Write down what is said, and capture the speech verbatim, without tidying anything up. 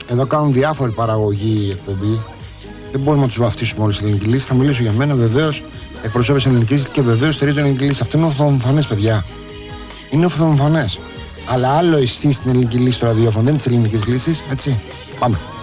Εδώ κάνουν διάφοροι παραγωγοί εκπομπή. Δεν μπορούμε να τους βαφτίσουμε όλους στην ελληνική λύση. Θα μιλήσω για μένα, βεβαίως. Εκπροσώπηση ελληνική λύση και βεβαίως στηρίζω την ελληνική λύση. Αυτό είναι οφθαλμοφανές, παιδιά. Είναι οφθαλμοφανές. Αλλά άλλο εσείς στην ελληνική λύση στο ραδιόφωνο, δεν είναι της ελληνικής λύσης, έτσι. Πάμε.